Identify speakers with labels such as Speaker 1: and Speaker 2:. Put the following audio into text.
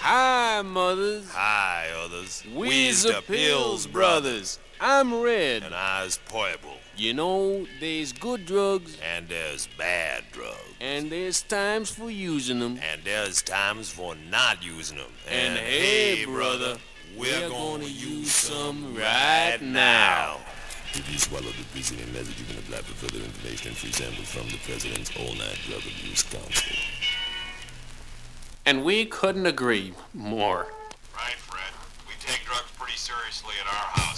Speaker 1: Hi, mothers.
Speaker 2: Hi, others.
Speaker 1: We's the Pills Brothers. I'm Red.
Speaker 2: And I's Poible.
Speaker 1: You know, there's good drugs.
Speaker 2: And there's bad drugs.
Speaker 1: And there's times for using them.
Speaker 2: And there's times for not using them.
Speaker 1: And hey, brother, we're gonna use some right now.
Speaker 2: If you swallow the preceding message, you can apply for further information and free samples from the President's All-Night Drug Abuse Council.
Speaker 1: And we couldn't agree more.
Speaker 3: Right, Fred. We take drugs pretty seriously at our house.